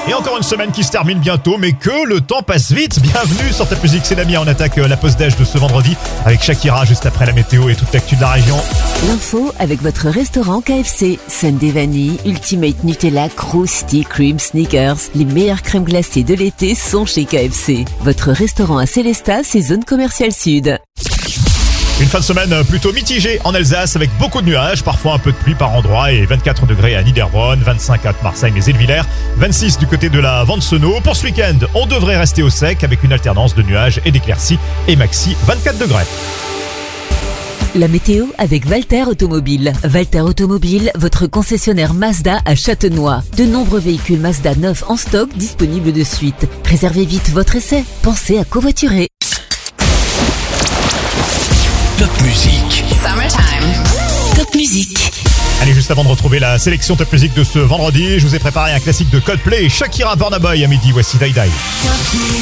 Et encore une semaine qui se termine bientôt, mais que le temps passe vite. Bienvenue sur Top Music, c'est Damien. On attaque la pause déj de ce vendredi avec Shakira juste après la météo et toute l'actu de la région. L'info avec votre restaurant KFC. Sundae vanille, Ultimate Nutella, Krusty Cream Sneakers. Les meilleures crèmes glacées de l'été sont chez KFC. Votre restaurant à Célestat, c'est zone commerciale sud. Une fin de semaine plutôt mitigée en Alsace avec beaucoup de nuages, parfois un peu de pluie par endroit et 24 degrés à Niederbronn, 25 à Marseille mais Villers, 26 du côté de la Vente-Senot. Pour ce week-end, on devrait rester au sec avec une alternance de nuages et d'éclaircies et maxi 24 degrés. La météo avec Valter Automobile. Valter Automobile, votre concessionnaire Mazda à Châtenois. De nombreux véhicules Mazda neufs en stock disponibles de suite. Réservez vite votre essai. Pensez à covoiturer. Top Music. Summertime. Top Music. Allez, juste avant de retrouver la sélection Top Music de ce vendredi, je vous ai préparé un classique de Coldplay et Shakira Burna Boy à midi. Voici Die Die.